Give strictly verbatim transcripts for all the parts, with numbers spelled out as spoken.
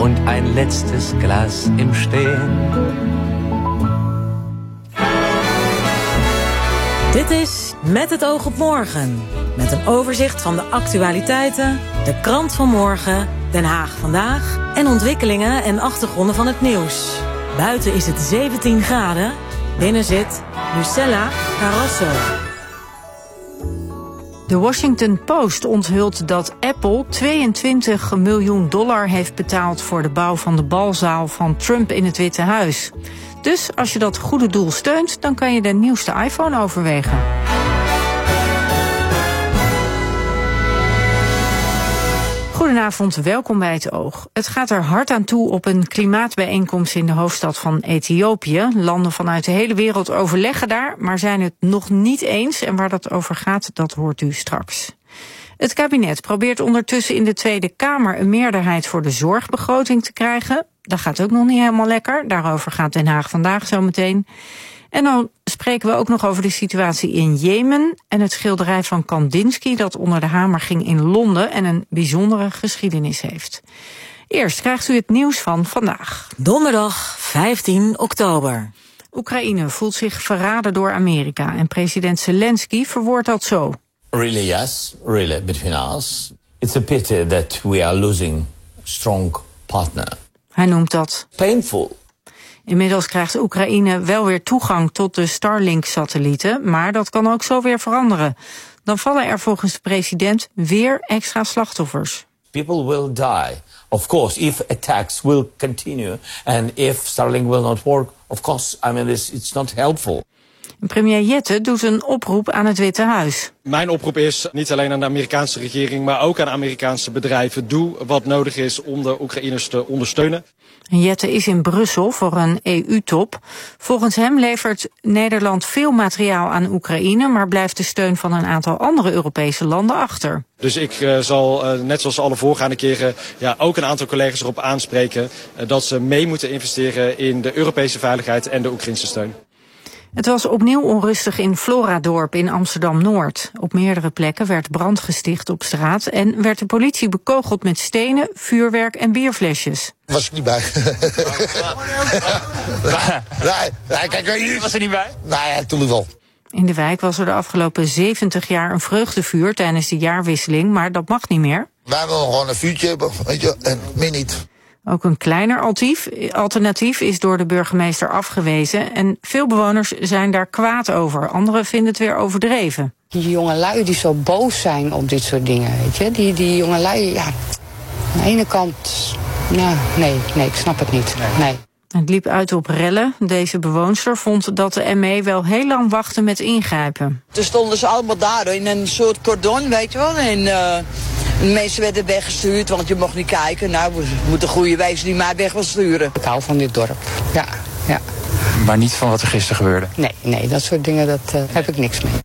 und ein letztes Glas im Stehen. Dit is Met het oog op morgen. Met een overzicht van de actualiteiten, de krant van morgen, Den Haag vandaag en ontwikkelingen en achtergronden van het nieuws. Buiten is het zeventien graden, binnen zit Lucella Carrasso. De Washington Post onthult dat Apple tweeëntwintig miljoen dollar heeft betaald voor de bouw van de balzaal van Trump in het Witte Huis. Dus als je dat goede doel steunt, dan kan je de nieuwste iPhone overwegen. Goedenavond, welkom bij Het Oog. Het gaat er hard aan toe op een klimaatbijeenkomst in de hoofdstad van Ethiopië. Landen vanuit de hele wereld overleggen daar, maar zijn het nog niet eens. En waar dat over gaat, dat hoort u straks. Het kabinet probeert ondertussen in de Tweede Kamer een meerderheid voor de zorgbegroting te krijgen. Dat gaat ook nog niet helemaal lekker. Daarover gaat Den Haag vandaag zo meteen. En dan spreken we ook nog over de situatie in Jemen en het schilderij van Kandinsky dat onder de hamer ging in Londen en een bijzondere geschiedenis heeft. Eerst krijgt u het nieuws van vandaag. Donderdag vijftien oktober. Oekraïne voelt zich verraden door Amerika en president Zelensky verwoordt dat zo. Really, yes, really, between us. It's a pity that we are losing a strong partner. Hij noemt dat painful. Inmiddels krijgt Oekraïne wel weer toegang tot de Starlink-satellieten, maar dat kan ook zo weer veranderen. Dan vallen er volgens de president weer extra slachtoffers. People will die. Of course, if attacks will continue and if Starlink will not work, of course, I mean, it's, it's not helpful. Premier Jette doet een oproep aan het Witte Huis. Mijn oproep is niet alleen aan de Amerikaanse regering, maar ook aan Amerikaanse bedrijven. Doe wat nodig is om de Oekraïners te ondersteunen. Jette is in Brussel voor een E U-top. Volgens hem levert Nederland veel materiaal aan Oekraïne, maar blijft de steun van een aantal andere Europese landen achter. Dus ik uh, zal, uh, net zoals alle voorgaande keren, ja, ook een aantal collega's erop aanspreken uh, dat ze mee moeten investeren in de Europese veiligheid en de Oekraïnse steun. Het was opnieuw onrustig in Floradorp in Amsterdam-Noord. Op meerdere plekken werd brand gesticht op straat en werd de politie bekogeld met stenen, vuurwerk en bierflesjes. Was ik niet bij. nee, nee, kijk, je was er niet bij? Nee, toen wel. In de wijk was er de afgelopen zeventig jaar een vreugdevuur tijdens de jaarwisseling, maar dat mag niet meer. Wij willen gewoon een vuurtje hebben, weet je, en meer niet. Ook een kleiner alternatief is door de burgemeester afgewezen en veel bewoners zijn daar kwaad over. Anderen vinden het weer overdreven. Die jongelui die zo boos zijn op dit soort dingen, weet je. Die, die jongelui, ja, aan de ene kant, nou, nee, nee, ik snap het niet, nee. Het liep uit op rellen. Deze bewoonster vond dat de M E wel heel lang wachtte met ingrijpen. Toen stonden ze allemaal daar in een soort cordon, weet je wel. En uh, mensen werden weggestuurd, want je mocht niet kijken. Nou, we moeten goede wijze die mij weg wil sturen. Ik hou van dit dorp, ja, ja. Maar niet van wat er gisteren gebeurde? Nee, nee, dat soort dingen, dat uh, heb ik niks mee.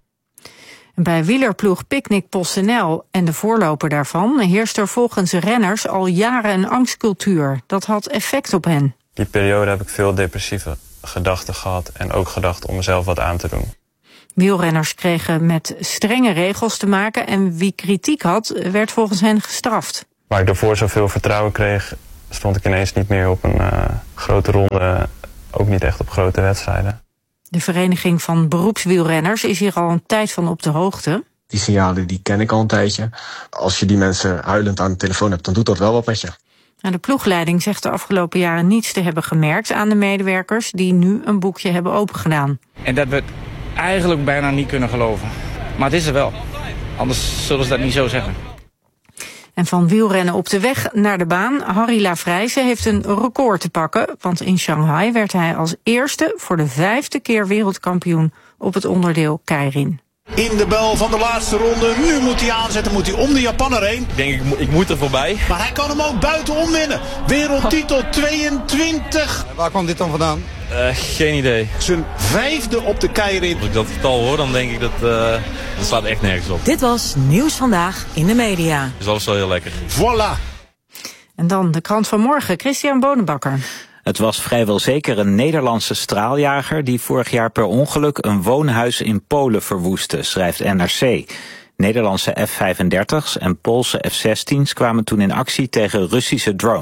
Bij wielerploeg Picnic PostNL en de voorloper daarvan heerst er volgens renners al jaren een angstcultuur. Dat had effect op hen. Die periode heb ik veel depressieve gedachten gehad en ook gedacht om mezelf wat aan te doen. Wielrenners kregen met strenge regels te maken en wie kritiek had, werd volgens hen gestraft. Waar ik daarvoor zoveel vertrouwen kreeg, stond ik ineens niet meer op een uh, grote ronde, ook niet echt op grote wedstrijden. De Vereniging van Beroepswielrenners is hier al een tijd van op de hoogte. Die signalen die ken ik al een tijdje. Als je die mensen huilend aan de telefoon hebt, dan doet dat wel wat met je. De ploegleiding zegt de afgelopen jaren niets te hebben gemerkt aan de medewerkers die nu een boekje hebben opengedaan. En dat we het eigenlijk bijna niet kunnen geloven. Maar het is er wel. Anders zullen ze dat niet zo zeggen. En van wielrennen op de weg naar de baan. Harry Lavrijse heeft een record te pakken. Want in Shanghai werd hij als eerste voor de vijfde keer wereldkampioen op het onderdeel Keirin. In de bel van de laatste ronde. Nu moet hij aanzetten, moet hij om de Japanner heen. Ik denk, ik, mo- ik moet er voorbij. Maar hij kan hem ook buitenom winnen. Wereldtitel tweeëntwintig. Waar kwam dit dan vandaan? Uh, geen idee. Zijn vijfde op de Keirin. Als ik dat getal hoor, dan denk ik dat uh, dat slaat echt nergens op. Dit was Nieuws Vandaag in de media. Dus alles wel heel lekker. Voilà. En dan de krant van morgen, Christian Bonenbakker. Het was vrijwel zeker een Nederlandse straaljager die vorig jaar per ongeluk een woonhuis in Polen verwoestte, schrijft N R C. Nederlandse F vijfendertig's en Poolse F zestien's kwamen toen in actie tegen Russische drones.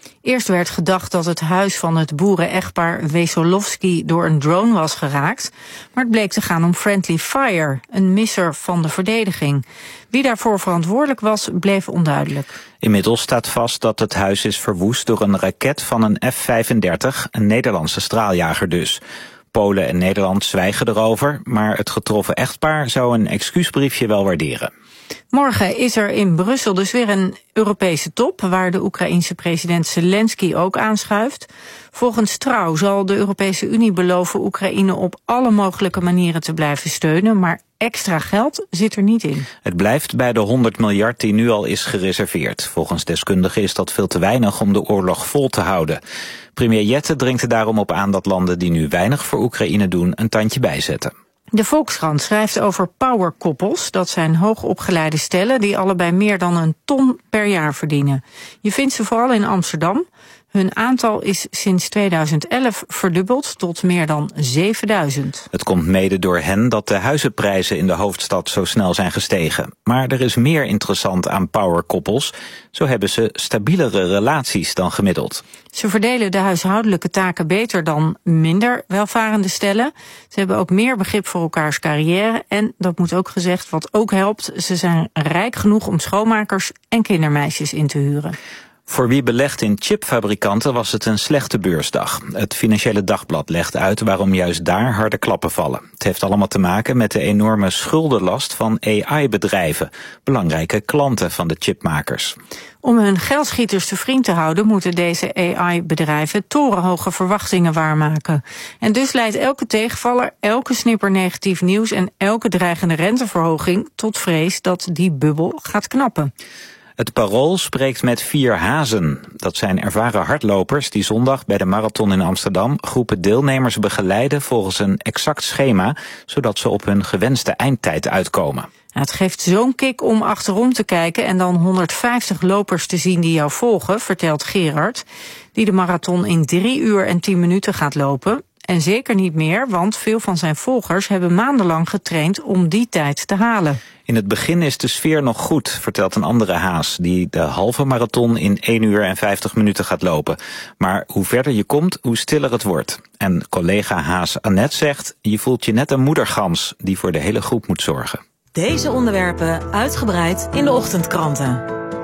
Eerst werd gedacht dat het huis van het boeren-echtpaar Wesołowski door een drone was geraakt, maar het bleek te gaan om friendly fire, een misser van de verdediging. Wie daarvoor verantwoordelijk was, bleef onduidelijk. Inmiddels staat vast dat het huis is verwoest door een raket van een F vijfendertig, een Nederlandse straaljager dus. Polen en Nederland zwijgen erover, maar het getroffen echtpaar zou een excuusbriefje wel waarderen. Morgen is er in Brussel dus weer een Europese top, waar de Oekraïense president Zelensky ook aanschuift. Volgens Trouw zal de Europese Unie beloven Oekraïne op alle mogelijke manieren te blijven steunen, maar extra geld zit er niet in. Het blijft bij de honderd miljard die nu al is gereserveerd. Volgens deskundigen is dat veel te weinig om de oorlog vol te houden. Premier Jette dringt er daarom op aan dat landen die nu weinig voor Oekraïne doen een tandje bijzetten. De Volkskrant schrijft over powerkoppels. Dat zijn hoogopgeleide stellen die allebei meer dan een ton per jaar verdienen. Je vindt ze vooral in Amsterdam. Hun aantal is sinds tweeduizend elf verdubbeld tot meer dan zevenduizend. Het komt mede door hen dat de huizenprijzen in de hoofdstad zo snel zijn gestegen. Maar er is meer interessant aan powerkoppels. Zo hebben ze stabielere relaties dan gemiddeld. Ze verdelen de huishoudelijke taken beter dan minder welvarende stellen. Ze hebben ook meer begrip voor elkaars carrière. En, dat moet ook gezegd, wat ook helpt, ze zijn rijk genoeg om schoonmakers en kindermeisjes in te huren. Voor wie belegt in chipfabrikanten was het een slechte beursdag. Het Financiële Dagblad legt uit waarom juist daar harde klappen vallen. Het heeft allemaal te maken met de enorme schuldenlast van A I-bedrijven, belangrijke klanten van de chipmakers. Om hun geldschieters te vriend te houden moeten deze A I-bedrijven torenhoge verwachtingen waarmaken. En dus leidt elke tegenvaller, elke snipper negatief nieuws en elke dreigende renteverhoging tot vrees dat die bubbel gaat knappen. Het Parool spreekt met vier hazen. Dat zijn ervaren hardlopers die zondag bij de marathon in Amsterdam groepen deelnemers begeleiden volgens een exact schema, zodat ze op hun gewenste eindtijd uitkomen. Het geeft zo'n kick om achterom te kijken en dan honderdvijftig lopers te zien die jou volgen, vertelt Gerard, die de marathon in drie uur en tien minuten gaat lopen. En zeker niet meer, want veel van zijn volgers hebben maandenlang getraind om die tijd te halen. In het begin is de sfeer nog goed, vertelt een andere haas, die de halve marathon in één uur en vijftig minuten gaat lopen. Maar hoe verder je komt, hoe stiller het wordt. En collega haas Annette zegt, je voelt je net een moedergans die voor de hele groep moet zorgen. Deze onderwerpen uitgebreid in de ochtendkranten.